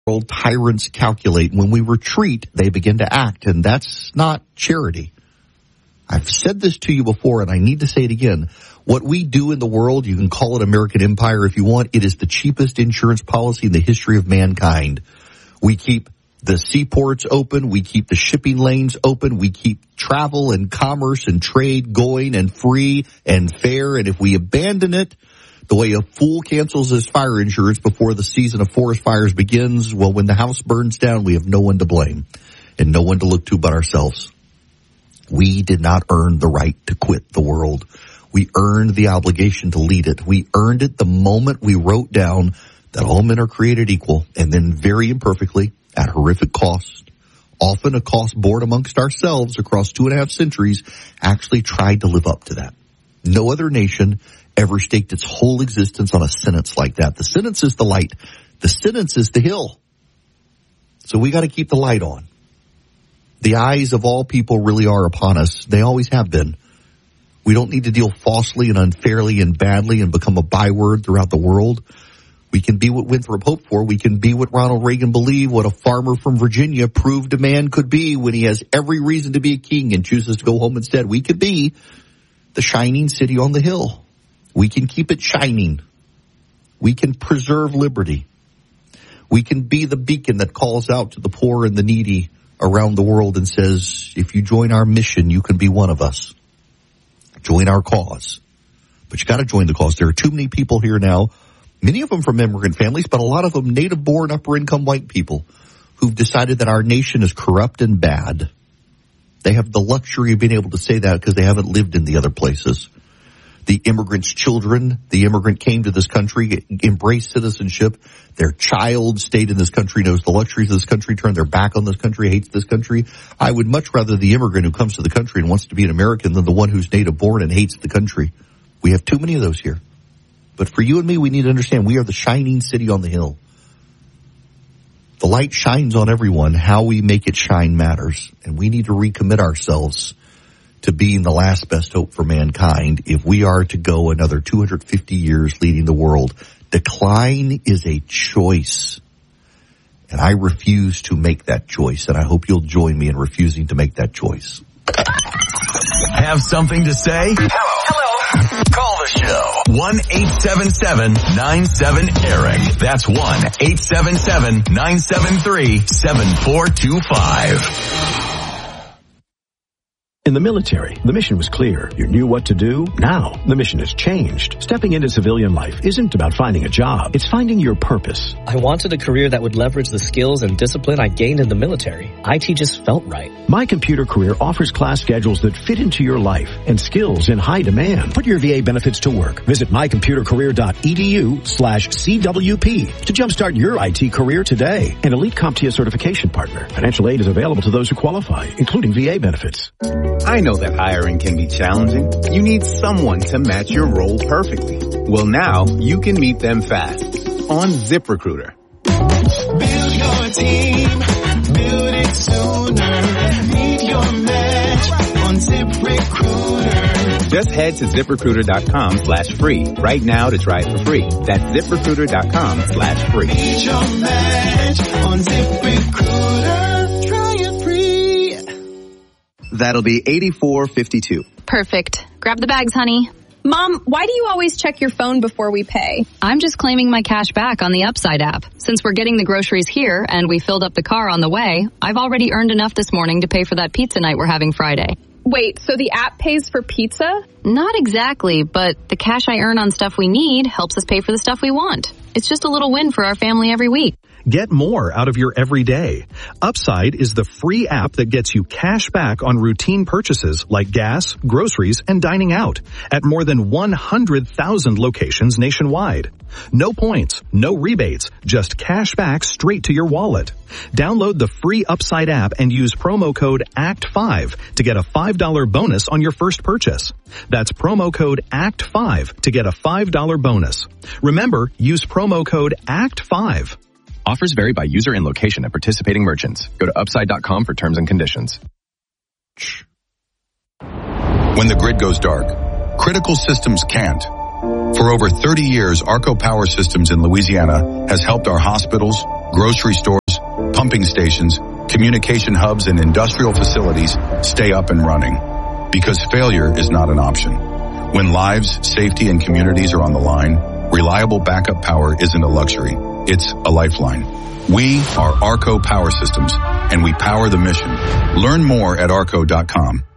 Tyrants calculate. When we retreat, they begin to act, and that's not charity. I've said this to you before, and I need to say it again. What we do in the world, you can call it American empire if you want, it is the cheapest insurance policy in the history of mankind. We keep the seaports open, we keep the shipping lanes open, we keep travel and commerce and trade going and free and fair, and if we abandon it, the way a fool cancels his fire insurance before the season of forest fires begins, well, when the house burns down, we have no one to blame and no one to look to but ourselves. We did not earn the right to quit the world. We earned the obligation to lead it. We earned it the moment we wrote down that all men are created equal, and then very imperfectly, at horrific cost, often a cost borne amongst ourselves across 2.5 centuries, actually tried to live up to that. No other nation ever staked its whole existence on a sentence like that. The sentence is the light. The sentence is the hill. So we got to keep the light on. The eyes of all people really are upon us. They always have been. We don't need to deal falsely and unfairly and badly and become a byword throughout the world. We can be what Winthrop hoped for. We can be what Ronald Reagan believed, what a farmer from Virginia proved a man could be when he has every reason to be a king and chooses to go home instead. We could be the shining city on the hill. We can keep it shining. We can preserve liberty. We can be the beacon that calls out to the poor and the needy around the world and says, if you join our mission, you can be one of us. Join our cause. But you got to join the cause. There are too many people here now, many of them from immigrant families, but a lot of them native-born, upper-income white people who've decided that our nation is corrupt and bad. They have the luxury of being able to say that because they haven't lived in the other places. The immigrant's children, the immigrant came to this country, embraced citizenship. Their child stayed in this country, knows the luxuries of this country, turned their back on this country, hates this country. I would much rather the immigrant who comes to the country and wants to be an American than the one who's native born and hates the country. We have too many of those here. But for you and me, we need to understand we are the shining city on the hill. The light shines on everyone. How we make it shine matters. And we need to recommit ourselves to being the last best hope for mankind if we are to go another 250 years leading the world. Decline is a choice. And I refuse to make that choice. And I hope you'll join me in refusing to make that choice. Have something to say? Hello. Call the show. 1-877-97-ERIC. That's 1-877-973-7425. In the military, the mission was clear. You knew what to do. Now, the mission has changed. Stepping into civilian life isn't about finding a job. It's finding your purpose. I wanted a career that would leverage the skills and discipline I gained in the military. IT just felt right. My Computer Career offers class schedules that fit into your life and skills in high demand. Put your VA benefits to work. Visit mycomputercareer.edu/CWP to jumpstart your IT career today. An elite CompTIA certification partner. Financial aid is available to those who qualify, including VA benefits. I know that hiring can be challenging. You need someone to match your role perfectly. Well, now you can meet them fast on ZipRecruiter. Build your team, build it sooner. Meet your match on ZipRecruiter. Just head to ZipRecruiter.com/free right now to try it for free. That's ZipRecruiter.com/free. Meet your match on ZipRecruiter. Try it free. That'll be $84.52. Perfect. Grab the bags, honey. Mom, why do you always check your phone before we pay? I'm just claiming my cash back on the Upside app. Since we're getting the groceries here and we filled up the car on the way, I've already earned enough this morning to pay for that pizza night we're having Friday. Wait, so the app pays for pizza? Not exactly, but the cash I earn on stuff we need helps us pay for the stuff we want. It's just a little win for our family every week. Get more out of your everyday. Upside is the free app that gets you cash back on routine purchases like gas, groceries, and dining out at more than 100,000 locations nationwide. No points, no rebates, just cash back straight to your wallet. Download the free Upside app and use promo code ACT5 to get a $5 bonus on your first purchase. That's promo code ACT5 to get a $5 bonus. Remember, use promo code ACT5. Offers vary by user and location at participating merchants. Go to upside.com for terms and conditions. When the grid goes dark, critical systems can't. For over 30 years, Arco Power Systems in Louisiana has helped our hospitals, grocery stores, pumping stations, communication hubs, and industrial facilities stay up and running. Because failure is not an option. When lives, safety, and communities are on the line, reliable backup power isn't a luxury. It's a lifeline. We are Arco Power Systems, and we power the mission. Learn more at arco.com.